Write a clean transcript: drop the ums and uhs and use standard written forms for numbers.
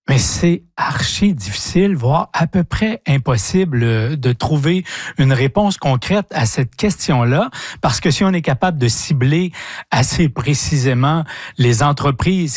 Mais c'est archi difficile, voire à peu près impossible de trouver une réponse concrète à cette question-là, parce que si on est capable de cibler assez précisément les entreprises